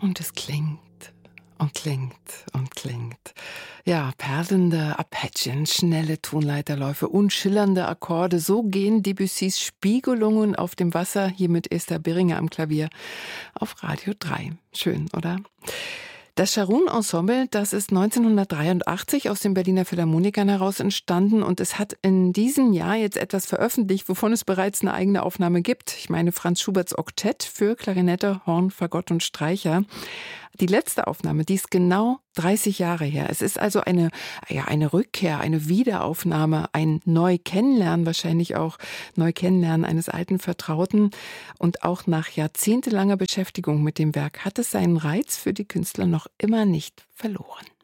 Und es klingt und klingt und klingt. Ja, perlende Arpeggien, schnelle Tonleiterläufe und schillernde Akkorde. So gehen Debussys Spiegelungen auf dem Wasser, hier mit Esther Birringer am Klavier, auf Radio 3. Schön, oder? Das Scharun-Ensemble, das ist 1983 aus den Berliner Philharmonikern heraus entstanden und es hat in diesem Jahr jetzt etwas veröffentlicht, wovon es bereits eine eigene Aufnahme gibt. Ich meine Franz Schuberts Oktett für Klarinette, Horn, Fagott und Streicher. Die letzte Aufnahme, die ist genau 30 Jahre her. Es ist also eine Rückkehr, eine Wiederaufnahme, ein Neu-Kennenlernen, wahrscheinlich auch Neu-Kennenlernen eines alten Vertrauten. Und auch nach jahrzehntelanger Beschäftigung mit dem Werk hat es seinen Reiz für die Künstler noch immer nicht verloren.